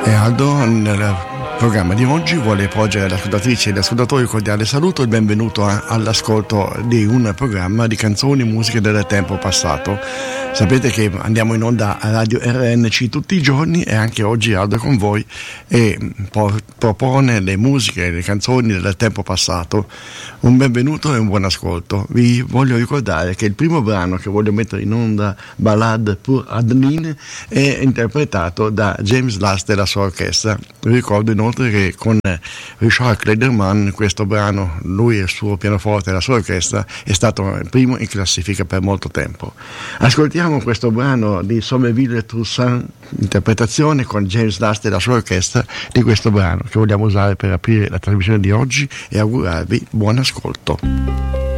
E Aldo, nel programma di oggi, vuole porgere alle ascoltatrici e agli ascoltatori cordiale saluto e benvenuto all'ascolto di un programma di canzoni e musiche del tempo passato. Sapete che andiamo in onda a Radio RNC tutti i giorni e anche oggi Aldo è con voi e propone le musiche e le canzoni del tempo passato. Un benvenuto e un buon ascolto. Vi voglio ricordare che il primo brano che voglio mettere in onda, Ballade pour Adeline, è interpretato da James Last e la sua orchestra. Vi ricordo inoltre che con Richard Klederman questo brano, lui e il suo pianoforte e la sua orchestra, è stato il primo in classifica per molto tempo. Ascoltiamo questo brano di Somerville Toussaint, interpretazione con James Last e la sua orchestra di questo brano che vogliamo usare per aprire la trasmissione di oggi e augurarvi buon ascolto.